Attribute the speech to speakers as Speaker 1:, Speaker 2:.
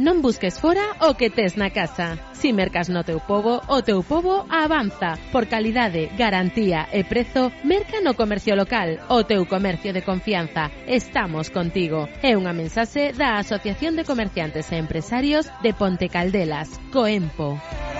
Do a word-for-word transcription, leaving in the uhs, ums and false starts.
Speaker 1: Non busques fora o que tes na casa. Si mercas no teu pobo, o teu pobo avanza. Por calidade, garantía e prezo, merca no comercio local, o teu comercio de confianza. Estamos contigo. É unha mensaxe da Asociación de Comerciantes e Empresarios de Ponte Caldelas, Coempo.